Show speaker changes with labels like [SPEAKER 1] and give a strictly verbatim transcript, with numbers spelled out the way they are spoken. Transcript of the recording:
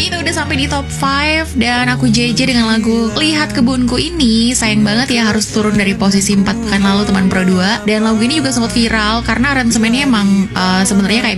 [SPEAKER 1] Kita udah sampai di top lima dan aku J J dengan lagu Lihat Kebunku ini. Sayang banget ya harus turun dari posisi empat pekan lalu teman Pro dua. Dan lagu ini juga sempat viral karena aransemennya emang uh, sebenarnya kayak